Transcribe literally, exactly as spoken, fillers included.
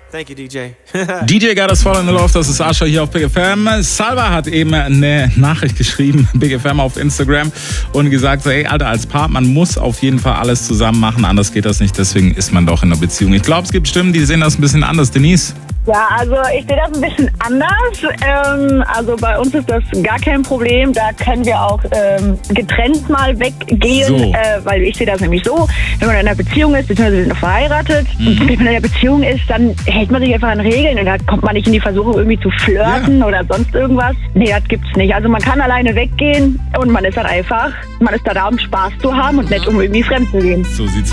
Thank you, D J. D J Got Us Voll in the Love, das ist Ascha hier auf Big F M. Salva hat eben eine Nachricht geschrieben, Big F M auf Instagram, und gesagt, so, hey, Alter, als Paar, man muss auf jeden Fall alles zusammen machen, anders geht das nicht, deswegen ist man doch in einer Beziehung. Ich glaube, es gibt Stimmen, die sehen das ein bisschen anders. Denise? Ja, also ich sehe das ein bisschen anders. Ähm, also bei uns ist das gar kein Problem. Da können wir auch ähm, getrennt mal weggehen, So. äh, weil ich sehe das nämlich so, wenn man in einer Beziehung ist, beziehungsweise wir sind noch verheiratet, Mhm. und wenn man in einer Beziehung ist, dann hält man sich einfach an Regeln und da kommt man nicht in die Versuchung, irgendwie zu flirten Ja. oder sonst irgendwas. Nee, das gibt's nicht. Also man kann alleine weggehen und man ist dann einfach, man ist da da, um Spaß zu haben und nicht um irgendwie fremd zu gehen. So sieht's